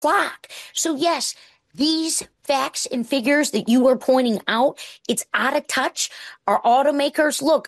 clock. So yes, these facts and figures that you are pointing out, it's out of touch. Our automakers, look,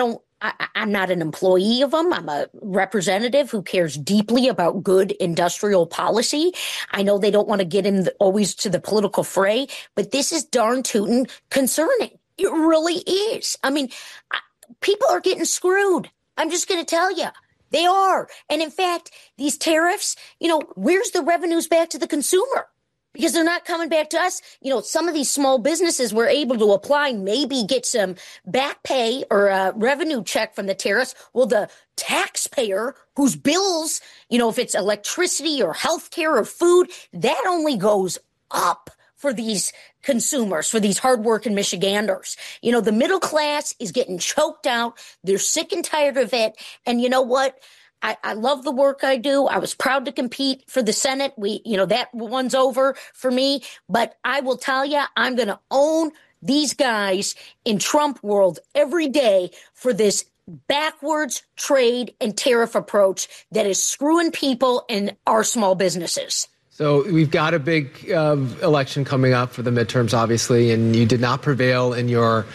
I'm not an employee of them. I'm a representative who cares deeply about good industrial policy. I know they don't want to get in always to the political fray, but this is darn tootin' concerning. It really is. I mean, people are getting screwed. I'm just going to tell you. They are. And in fact, these tariffs, where's the revenues back to the consumer? Because they're not coming back to us. Some of these small businesses were able to apply, maybe get some back pay or a revenue check from the tariffs. Well, the taxpayer whose bills, if it's electricity or healthcare or food, that only goes up for these consumers, for these hardworking Michiganders. The middle class is getting choked out. They're sick and tired of it. And you know what? I love the work I do. I was proud to compete for the Senate. That one's over for me. But I will tell you, I'm going to own these guys in Trump world every day for this backwards trade and tariff approach that is screwing people and our small businesses. So we've got a big election coming up for the midterms, obviously, and you did not prevail in your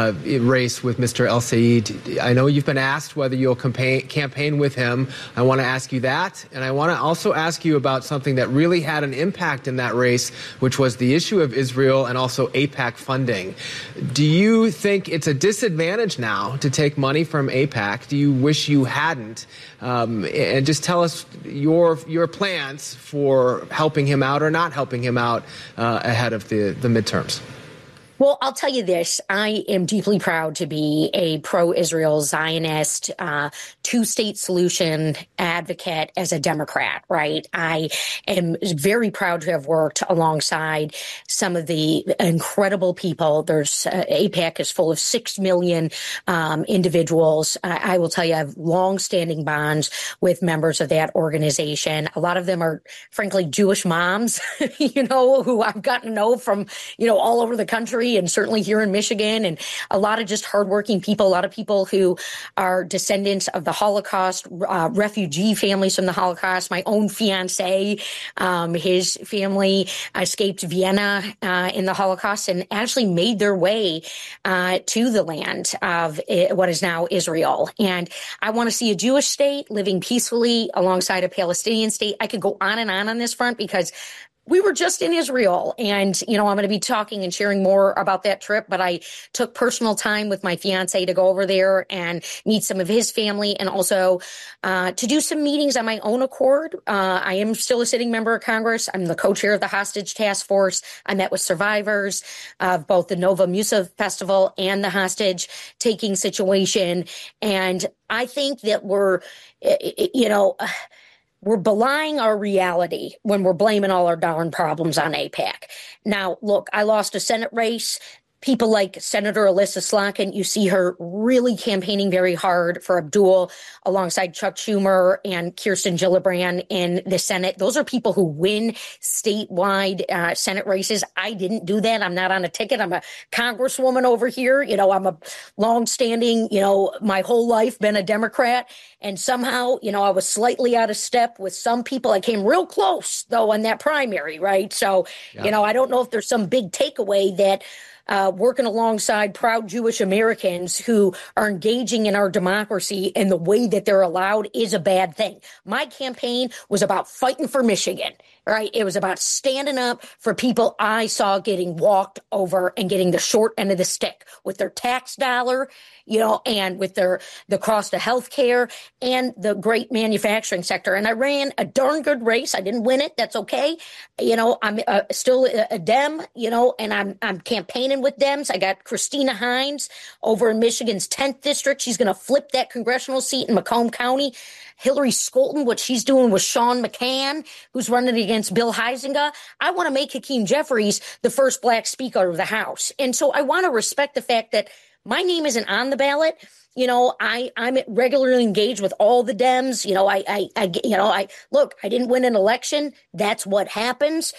race with Mr. El-Sayed. I know you've been asked whether you'll campaign with him. I want to ask you that, and I want to also ask you about something that really had an impact in that race, which was the issue of Israel and also AIPAC funding. Do you think it's a disadvantage now to take money from AIPAC? Do you wish you hadn't? And just tell us your plans for helping him out or not helping him out ahead of the midterms. Well, I'll tell you this. I am deeply proud to be a pro-Israel Zionist, two-state solution advocate as a Democrat, right? I am very proud to have worked alongside some of the incredible people. AIPAC is full of 6 million individuals. I will tell you, I have long-standing bonds with members of that organization. A lot of them are, frankly, Jewish moms, who I've gotten to know from, all over the country, and certainly here in Michigan, and a lot of just hardworking people, a lot of people who are descendants of the Holocaust, refugee families from the Holocaust. My own fiance, his family escaped Vienna in the Holocaust and actually made their way to the land of what is now Israel. And I want to see a Jewish state living peacefully alongside a Palestinian state. I could go on this front because we were just in Israel, and, I'm going to be talking and sharing more about that trip, but I took personal time with my fiance to go over there and meet some of his family, and also to do some meetings on my own accord. I am still a sitting member of Congress. I'm the co-chair of the Hostage Task Force. I met with survivors of both the Nova Musa Festival and the hostage-taking situation, and I think that we're belying our reality when we're blaming all our darn problems on AIPAC. Now, look, I lost a Senate race. People like Senator Alyssa Slotkin, you see her really campaigning very hard for Abdul alongside Chuck Schumer and Kirsten Gillibrand in the Senate. Those are people who win statewide Senate races. I didn't do that. I'm not on a ticket. I'm a congresswoman over here. I'm a longstanding, my whole life been a Democrat. And somehow, I was slightly out of step with some people. I came real close, though, in that primary, right? So, yeah. I don't know if there's some big takeaway that working alongside proud Jewish Americans who are engaging in our democracy in the way that they're allowed is a bad thing. My campaign was about fighting for Michigan, right? It was about standing up for people I saw getting walked over and getting the short end of the stick with their tax dollar, and with the cost of health care and the great manufacturing sector. And I ran a darn good race. I didn't win it. That's okay. I'm still a Dem, and I'm campaigning with Dems. I got Christina Hines over in Michigan's 10th district. She's going to flip that congressional seat in Macomb County. Hillary Scholten, what she's doing with Sean McCann, who's running against Bill Huizenga. I want to make Hakeem Jeffries the first black speaker of the House. And so I want to respect the fact that my name isn't on the ballot. I'm regularly engaged with all the Dems. Look, I didn't win an election. That's what happens.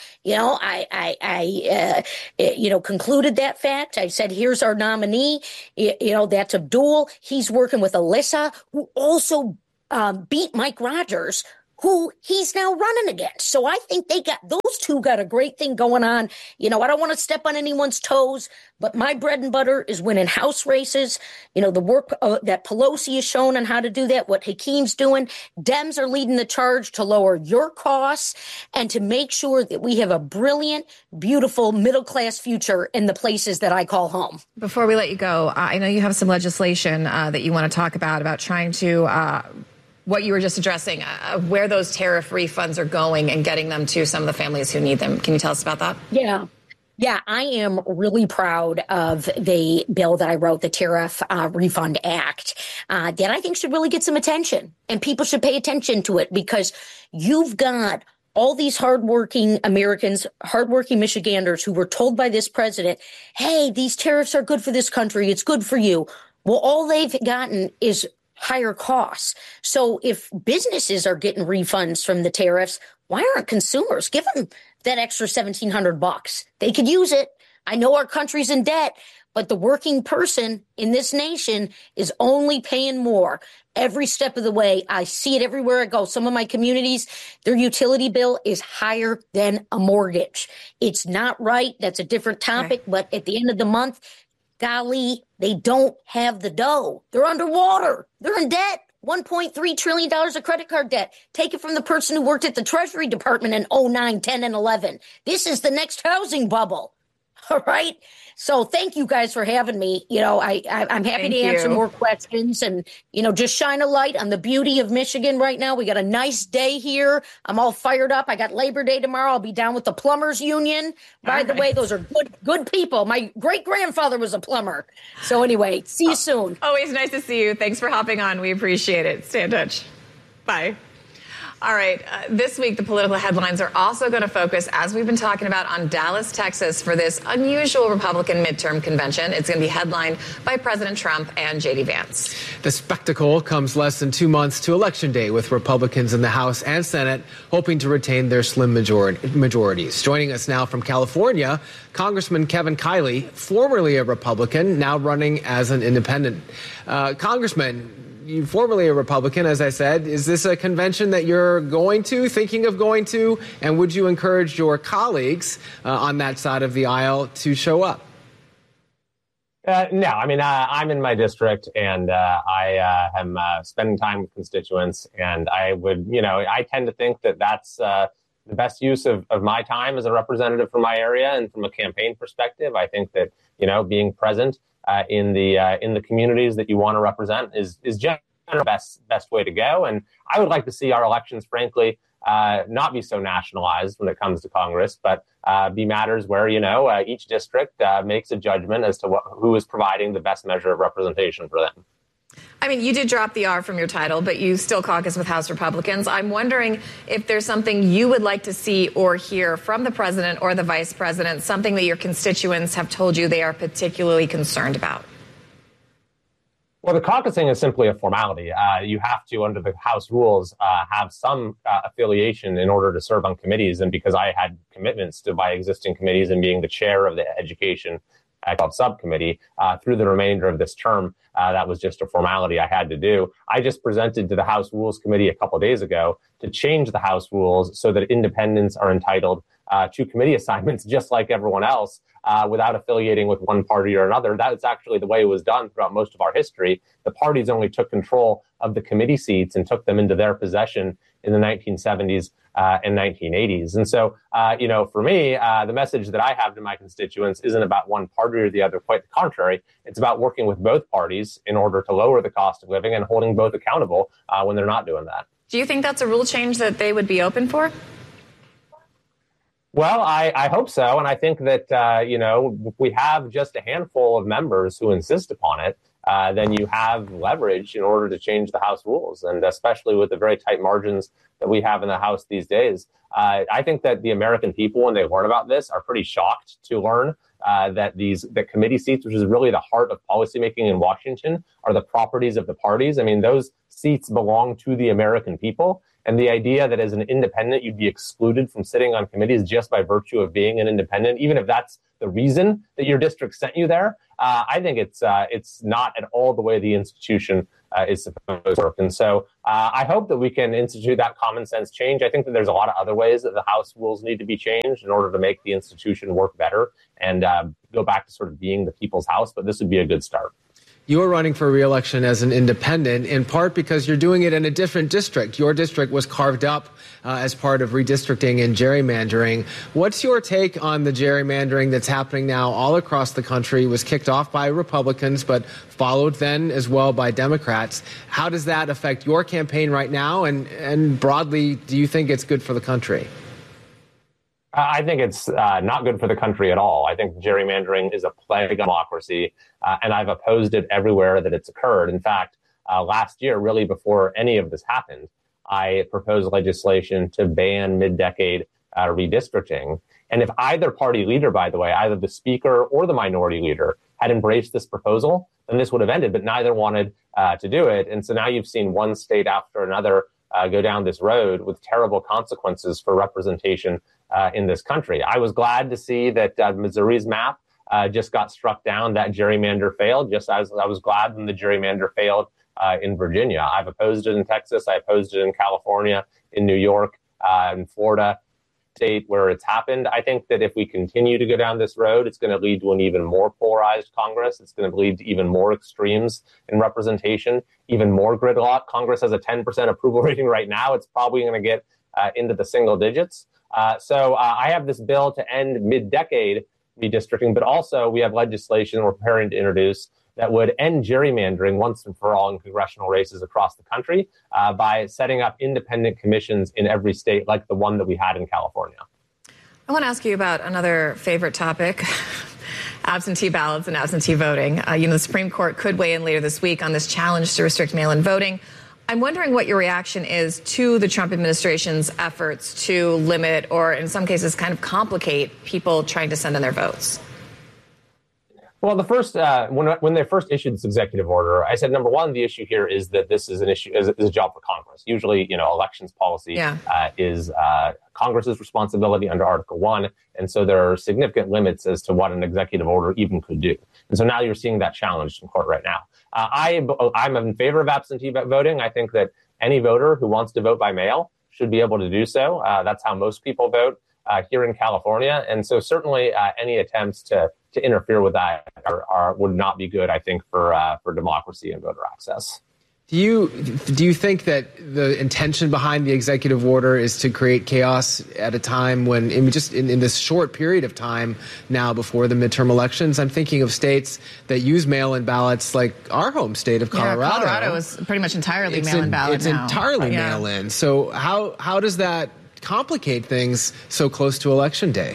I concluded that fact. I said, here's our nominee. That's Abdul. He's working with Alyssa, who also beat Mike Rogers, who he's now running against. So I think those two got a great thing going on. I don't want to step on anyone's toes, but my bread and butter is winning House races. The work that Pelosi has shown on how to do that, what Hakeem's doing. Dems are leading the charge to lower your costs and to make sure that we have a brilliant, beautiful middle-class future in the places that I call home. Before we let you go, I know you have some legislation that you want to talk about trying to what you were just addressing, where those tariff refunds are going and getting them to some of the families who need them. Can you tell us about that? Yeah. Yeah, I am really proud of the bill that I wrote, the Tariff Refund Act, that I think should really get some attention. And people should pay attention to it because you've got all these hardworking Americans, hardworking Michiganders who were told by this president, hey, these tariffs are good for this country. It's good for you. Well, all they've gotten is higher costs. So if businesses are getting refunds from the tariffs, why aren't consumers? Give them that extra $1,700. They could use it. I know our country's in debt, but the working person in this nation is only paying more every step of the way. I see it everywhere I go. Some of my communities, their utility bill is higher than a mortgage. It's not right. That's a different topic. Okay. But at the end of the month, golly, they don't have the dough. They're underwater. They're in debt. $1.3 trillion of credit card debt. Take it from the person who worked at the Treasury Department in 2009, 10, and 11. This is the next housing bubble. All right. So thank you guys for having me. I'm happy to answer more questions and, just shine a light on the beauty of Michigan right now. We got a nice day here. I'm all fired up. I got Labor Day tomorrow. I'll be down with the Plumbers Union. By the way, those are good people. My great grandfather was a plumber. So anyway, see you soon. Always nice to see you. Thanks for hopping on. We appreciate it. Stay in touch. Bye. All right. This week, the political headlines are also going to focus, as we've been talking about, on Dallas, Texas for this unusual Republican midterm convention. It's going to be headlined by President Trump and J.D. Vance. The spectacle comes less than 2 months to Election Day, with Republicans in the House and Senate hoping to retain their slim majorities. Joining us now from California, Congressman Kevin Kiley, formerly a Republican, now running as an independent. Congressman, you're formerly a Republican, as I said. Is this a convention that you're thinking of going to? And would you encourage your colleagues on that side of the aisle to show up? No, I mean, I'm in my district and I am spending time with constituents. And I would, I tend to think that that's the best use of my time as a representative from my area and from a campaign perspective. I think that, being present in the communities that you want to represent is generally the best way to go. And I would like to see our elections, frankly, not be so nationalized when it comes to Congress, but be matters where, each district makes a judgment as to who is providing the best measure of representation for them. I mean, you did drop the R from your title, but you still caucus with House Republicans. I'm wondering if there's something you would like to see or hear from the president or the vice president, something that your constituents have told you they are particularly concerned about. Well, the caucusing is simply a formality. You have to, under the House rules, have some affiliation in order to serve on committees. And because I had commitments to my existing committees and being the chair of the Education subcommittee through the remainder of this term, that was just a formality I had to do. I just presented to the House Rules Committee a couple of days ago to change the House rules so that independents are entitled to committee assignments just like everyone else without affiliating with one party or another. That's actually the way it was done throughout most of our history. The parties only took control of the committee seats and took them into their possession in the 1970s and 1980s. And so, for me, the message that I have to my constituents isn't about one party or the other. Quite the contrary. It's about working with both parties in order to lower the cost of living and holding both accountable when they're not doing that. Do you think that's a rule change that they would be open for? Well, I hope so. And I think that, if we have just a handful of members who insist upon it, then you have leverage in order to change the House rules. And especially with the very tight margins that we have in the House these days, I think that the American people, when they learn about this, are pretty shocked to learn that the committee seats, which is really the heart of policymaking in Washington, are the properties of the parties. I mean, those seats belong to the American people. And the idea that as an independent, you'd be excluded from sitting on committees just by virtue of being an independent, even if that's the reason that your district sent you there, I think it's not at all the way the institution is supposed to work. And so I hope that we can institute that common sense change. I think that there's a lot of other ways that the House rules need to be changed in order to make the institution work better and go back to sort of being the people's House. But this would be a good start. You are running for re-election as an independent, in part because you're doing it in a different district. Your district was carved up as part of redistricting and gerrymandering. What's your take on the gerrymandering that's happening now all across the country? It was kicked off by Republicans, but followed then as well by Democrats. How does that affect your campaign right now? And broadly, do you think it's good for the country? I think it's not good for the country at all. I think gerrymandering is a plague on democracy, and I've opposed it everywhere that it's occurred. In fact, last year, really before any of this happened, I proposed legislation to ban mid-decade redistricting. And if either party leader, by the way, either the speaker or the minority leader had embraced this proposal, then this would have ended, but neither wanted to do it. And so now you've seen one state after another go down this road with terrible consequences for representation in this country. I was glad to see that Missouri's map just got struck down. That gerrymander failed, just as I was glad when the gerrymander failed in Virginia. I've opposed it in Texas. I opposed it in California, in New York, in Florida, state where it's happened. I think that if we continue to go down this road, it's going to lead to an even more polarized Congress. It's going to lead to even more extremes in representation, even more gridlock. Congress has a 10% approval rating right now. It's probably going to get into the single digits. So I have this bill to end mid-decade redistricting, but also we have legislation we're preparing to introduce that would end gerrymandering once and for all in congressional races across the country by setting up independent commissions in every state like the one that we had in California. I want to ask you about another favorite topic, absentee ballots and absentee voting. The Supreme Court could weigh in later this week on this challenge to restrict mail-in voting. I'm wondering what your reaction is to the Trump administration's efforts to limit or in some cases kind of complicate people trying to send in their votes. Well, the first when they first issued this executive order, I said, number one, the issue here is that this is an issue is a job for Congress. Usually, elections policy is Congress's responsibility under Article 1. And so there are significant limits as to what an executive order even could do. And so now you're seeing that challenged in court right now. I'm in favor of absentee voting. I think that any voter who wants to vote by mail should be able to do so. That's how most people vote here in California. And so certainly any attempts to interfere with that would not be good, I think, for democracy and voter access. Do you think that the intention behind the executive order is to create chaos at a time when, in this short period of time now before the midterm elections? I'm thinking of states that use mail-in ballots, like our home state of Colorado. Yeah, Colorado is pretty much entirely mail-in ballot It's now. entirely mail-in. So how does that complicate things so close to Election Day?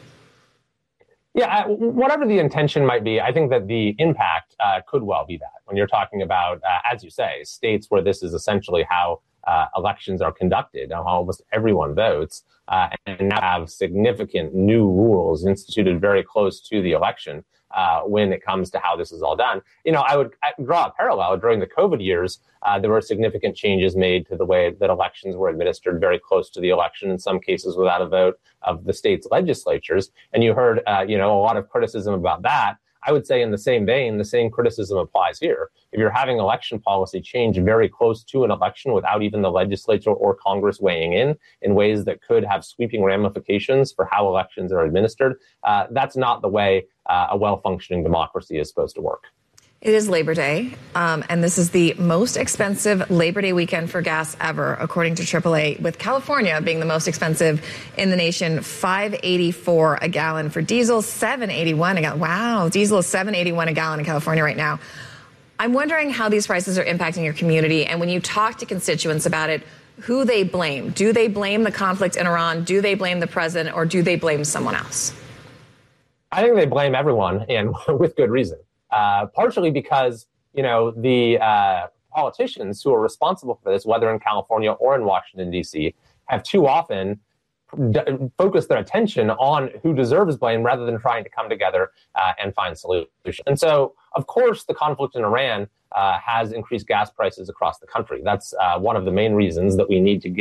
Yeah, whatever the intention might be, I think that the impact could well be that. When you're talking about, as you say, states where this is essentially how elections are conducted, how almost everyone votes, and now have significant new rules instituted very close to the election when it comes to how this is all done. I would draw a parallel. During the COVID years, there were significant changes made to the way that elections were administered very close to the election, in some cases without a vote of the state's legislatures. And you heard, a lot of criticism about that. I would say in the same vein, the same criticism applies here. If you're having election policy change very close to an election without even the legislature or Congress weighing in ways that could have sweeping ramifications for how elections are administered, that's not the way a well-functioning democracy is supposed to work. It is Labor Day, and this is the most expensive Labor Day weekend for gas ever, according to AAA, with California being the most expensive in the nation, $5.84 a gallon for diesel, $7.81 a gallon. Wow, diesel is $7.81 a gallon in California right now. I'm wondering how these prices are impacting your community, and when you talk to constituents about it, who they blame. Do they blame the conflict in Iran? Do they blame the president, or do they blame someone else? I think they blame everyone, and with good reason. Partially because, the politicians who are responsible for this, whether in California or in Washington, D.C., have too often focused their attention on who deserves blame rather than trying to come together and find solutions. And so, of course, the conflict in Iran has increased gas prices across the country. That's one of the main reasons that we need to get it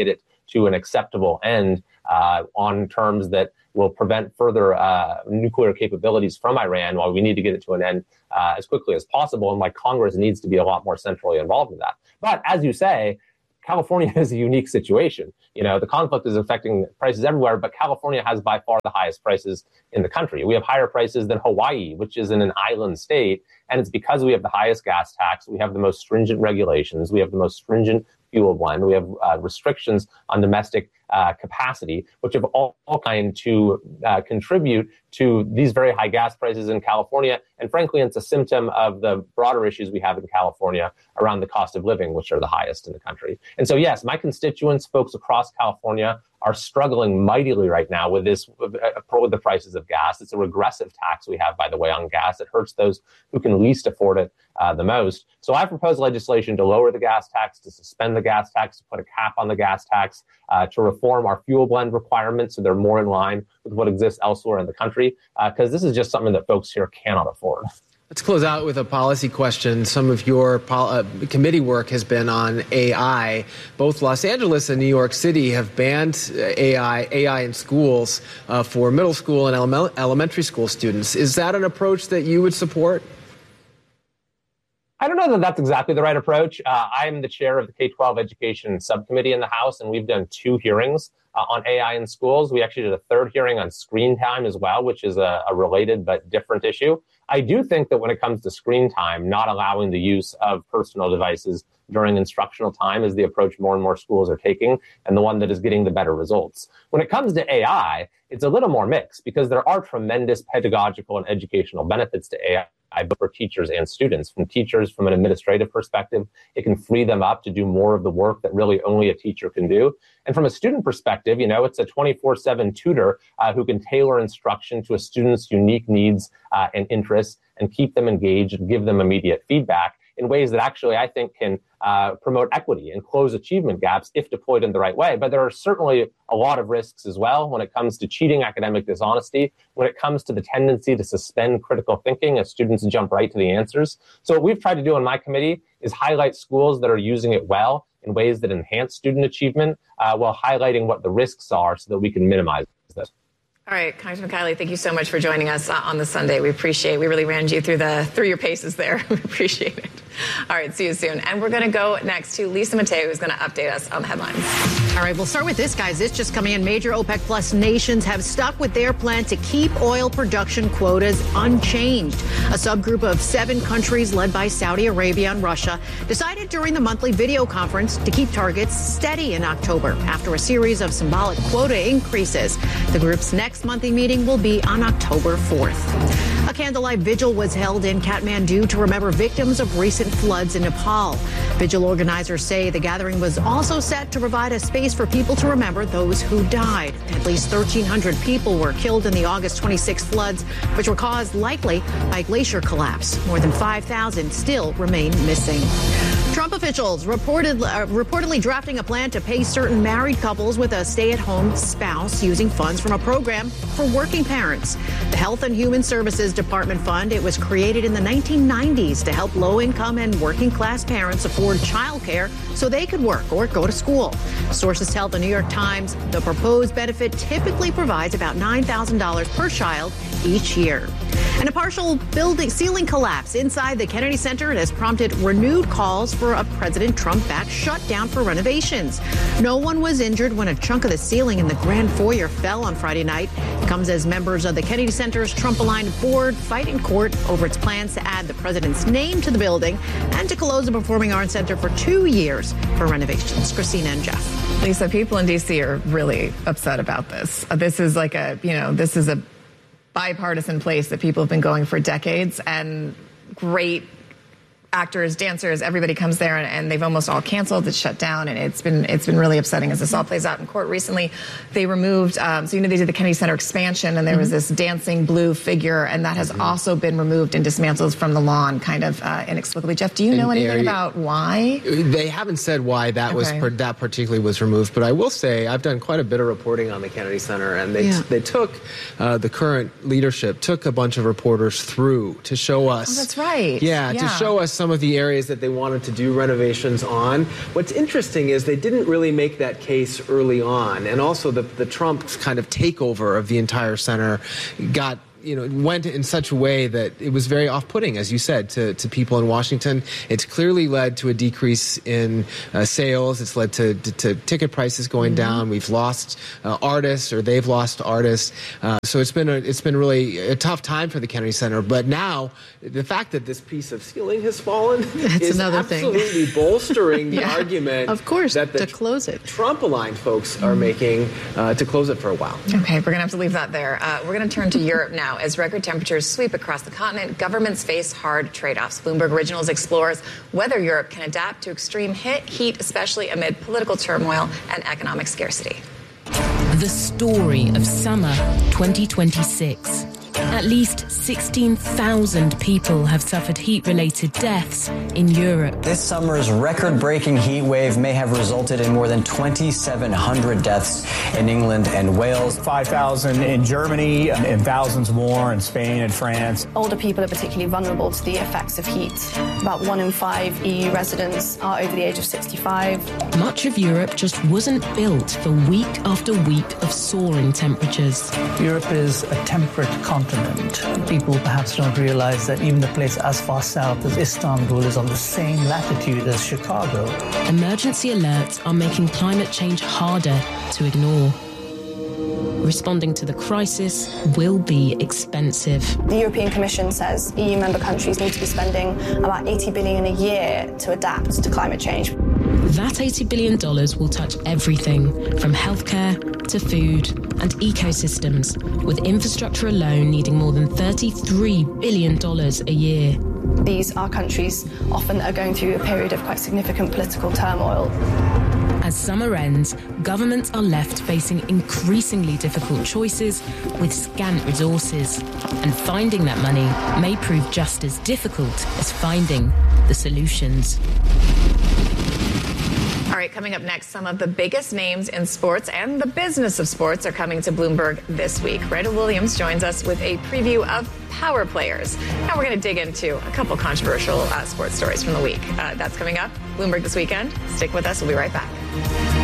to an acceptable end on terms that will prevent further nuclear capabilities from Iran, while we need to get it to an end as quickly as possible. And like Congress needs to be a lot more centrally involved in that. But as you say, California is a unique situation. You know, the conflict is affecting prices everywhere, but California has by far the highest prices in the country. We have higher prices than Hawaii, which is in an island state. And it's because we have the highest gas tax. We have the most stringent regulations. We have the most stringent fuel blend. We have restrictions on domestic capacity, which have all kind to contribute to these very high gas prices in California. And frankly, it's a symptom of the broader issues we have in California around the cost of living, which are the highest in the country. And so, yes, my constituents, folks across California, are struggling mightily right now with the prices of gas. It's a regressive tax we have, by the way, on gas. It hurts those who can least afford it the most. So I propose legislation to lower the gas tax, to suspend the gas tax, to put a cap on the gas tax, to reform our fuel blend requirements so they're more in line with what exists elsewhere in the country, because this is just something that folks here cannot afford. Let's close out with a policy question. Some of your committee work has been on AI. Both Los Angeles and New York City have banned AI in schools for middle school and elementary school students. Is that an approach that you would support? I don't know that that's exactly the right approach. I'm the chair of the K-12 education subcommittee in the House, and we've done 2 hearings on AI in schools. We actually did a 3rd hearing on screen time as well, which is a related but different issue. I do think that when it comes to screen time, not allowing the use of personal devices during instructional time is the approach more and more schools are taking, and the one that is getting the better results. When it comes to AI, it's a little more mixed because there are tremendous pedagogical and educational benefits to AI. Both for teachers and students. From teachers, from an administrative perspective, it can free them up to do more of the work that really only a teacher can do. And from a student perspective, you know, it's a 24/7 tutor who can tailor instruction to a student's unique needs and interests and keep them engaged and give them immediate feedback in ways that actually I think can promote equity and close achievement gaps if deployed in the right way. But there are certainly a lot of risks as well when it comes to cheating, academic dishonesty, when it comes to the tendency to suspend critical thinking as students jump right to the answers. So what we've tried to do in my committee is highlight schools that are using it well in ways that enhance student achievement while highlighting what the risks are so that we can minimize this. All right, Congressman Kiley, thank you so much for joining us on this Sunday. We really ran you through your paces there. We appreciate it. All right, see you soon. And we're going to go next to Lisa Mateo, who's going to update us on the headlines. All right, we'll start with this, guys. This just coming in. Major OPEC Plus nations have stuck with their plan to keep oil production quotas unchanged. A subgroup of 7 countries led by Saudi Arabia and Russia decided during the monthly video conference to keep targets steady in October after a series of symbolic quota increases. The group's next monthly meeting will be on October 4th. A candlelight vigil was held in Kathmandu to remember victims of recent floods in Nepal. Vigil organizers say the gathering was also set to provide a space for people to remember those who died. At least 1,300 people were killed in the August 26 floods, which were caused likely by glacier collapse. More than 5,000 still remain missing. Trump officials reportedly drafting a plan to pay certain married couples with a stay-at-home spouse using funds from a program for working parents. The Health and Human Services Department fund, it was created in the 1990s to help low-income and working-class parents afford childcare so they could work or go to school. Sources tell the New York Times the proposed benefit typically provides about $9,000 per child each year. And a partial ceiling collapse inside the Kennedy Center has prompted renewed calls for a President Trump-backed shutdown for renovations. No one was injured when a chunk of the ceiling in the Grand Foyer fell on Friday night. It comes as members of the Kennedy Center's Trump-aligned board fight in court over its plans to add the president's name to the building and to close the Performing Arts Center for 2 years for renovations. Christina and Jeff. Lisa, people in D.C. are really upset about this. This is a bipartisan place that people have been going for decades, and great actors, dancers, everybody comes there, and they've almost all canceled. It's shut down, and it's been really upsetting as this all plays out in court. Recently, they removed, they did the Kennedy Center expansion, and there was this dancing blue figure, and that has also been removed and dismantled from the lawn, kind of inexplicably. Jeff, do you know anything about why? They haven't said why that that particularly was removed, but I will say I've done quite a bit of reporting on the Kennedy Center, and they took the current leadership took a bunch of reporters through to show us. Oh, that's right. Yeah, to show us some of the areas that they wanted to do renovations on. What's interesting is they didn't really make that case early on. And also the Trump kind of takeover of the entire center went in such a way that it was very off-putting, as you said, to people in Washington. It's clearly led to a decrease in sales. It's led to ticket prices going down. We've lost artists, or they've lost artists. So it's been really a tough time for the Kennedy Center. But now the fact that this piece of ceiling has fallen is absolutely bolstering the argument, of course, that to close it. Trump-aligned folks are making to close it for a while. Okay, we're going to have to leave that there. We're going to turn to Europe now. As record temperatures sweep across the continent, governments face hard trade-offs. Bloomberg Originals explores whether Europe can adapt to extreme heat, especially amid political turmoil and economic scarcity. The story of summer 2026. At least 16,000 people have suffered heat-related deaths in Europe. This summer's record-breaking heat wave may have resulted in more than 2,700 deaths in England and Wales. 5,000 in Germany and thousands more in Spain and France. Older people are particularly vulnerable to the effects of heat. About 1 in 5 EU residents are over the age of 65. Much of Europe just wasn't built for week after week of soaring temperatures. Europe is a temperate continent. People perhaps don't realize that even a place as far south as Istanbul is on the same latitude as Chicago. Emergency alerts are making climate change harder to ignore. Responding to the crisis will be expensive. The European Commission says EU member countries need to be spending about $80 billion a year to adapt to climate change. That $80 billion will touch everything from healthcare to food and ecosystems, with infrastructure alone needing more than $33 billion a year. These are countries often that are going through a period of quite significant political turmoil. As summer ends, governments are left facing increasingly difficult choices with scant resources. And finding that money may prove just as difficult as finding the solutions. All right, coming up next, some of the biggest names in sports and the business of sports are coming to Bloomberg this week. Randall Williams joins us with a preview of Power Players. Now we're going to dig into a couple controversial sports stories from the week. That's coming up. Bloomberg This Weekend. Stick with us. We'll be right back.